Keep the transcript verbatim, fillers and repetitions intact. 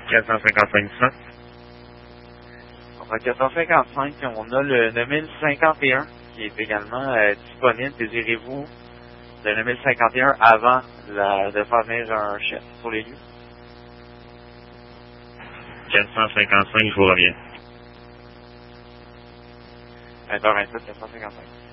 quatre cent cinquante-cinq cents. Donc, à quatre cent cinquante-cinq, on a le neuf mille cinquante et un qui est également euh, disponible. Désirez-vous le neuf mille cinquante et un avant la, de faire venir un chef sur les lieux? quatre cent cinquante-cinq, je vous reviens. vingt heures vingt-sept, quatre cent cinquante-cinq.